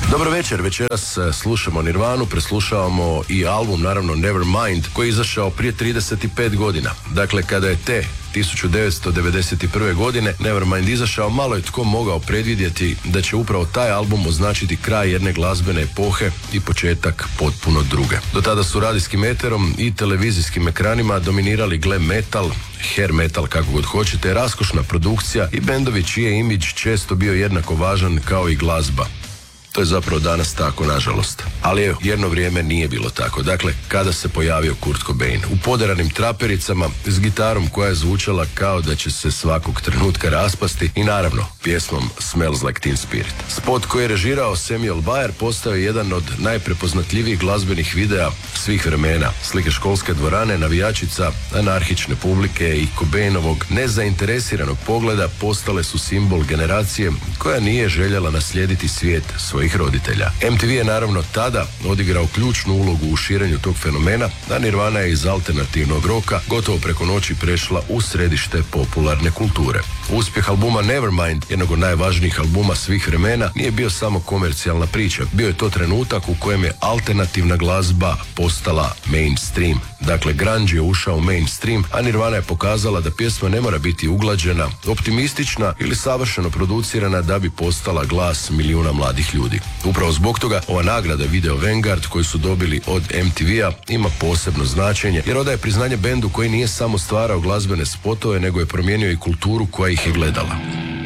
Dobro večer, večeras slušamo Nirvanu, preslušavamo i album, naravno Nevermind, koji je izašao prije 35 godina. Dakle, kada je te 1991. godine Nevermind izašao, malo je tko mogao predvidjeti da će upravo taj album označiti kraj jedne glazbene epohe i početak potpuno druge. Do tada su radijskim eterom i televizijskim ekranima dominirali glam metal, hair metal, kako god hoćete, raskošna produkcija i bendovi čiji je imidž često bio jednako važan kao i glazba. To je zapravo danas tako, nažalost. Ali evo, jedno vrijeme nije bilo tako. Dakle, kada se pojavio Kurt Cobain u poderanim trapericama s gitarom koja je zvučala kao da će se svakog trenutka raspasti i naravno pjesmom Smells Like Teen Spirit. Spot koji je režirao Samuel Bayer postao je jedan od najprepoznatljivijih glazbenih videa svih vremena. Slike školske dvorane, navijačica, anarhične publike i Cobainovog nezainteresiranog pogleda postale su simbol generacije koja nije željela naslijediti svijet svojih roditelja. MTV je naravno tada odigrao ključnu ulogu u širenju tog fenomena, a Nirvana je iz alternativnog roka gotovo preko noći prešla u središte popularne kulture. Uspjeh albuma Nevermind, jednog od najvažnijih albuma svih vremena, nije bio samo komercijalna priča. Bio je to trenutak u kojem je alternativna glazba postala mainstream. Dakle, grunge je ušao u mainstream, a Nirvana je pokazala da pjesma ne mora biti uglađena, optimistična ili savršeno producirana da bi postala glas milijuna mladih ljudi. Upravo zbog toga ova nagrada Video Vanguard koju su dobili od MTV-a ima posebno značenje, jer odaje priznanje bendu koji nije samo stvarao glazbene spotove, nego je promijenio i kulturu koja ih je gledala.